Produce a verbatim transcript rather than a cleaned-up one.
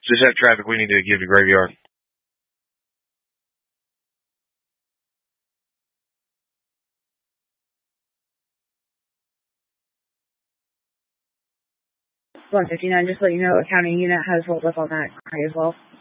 Just have traffic we need to give to Graveyard. one fifty-nine, just let you know, a county unit has rolled up on that car as well.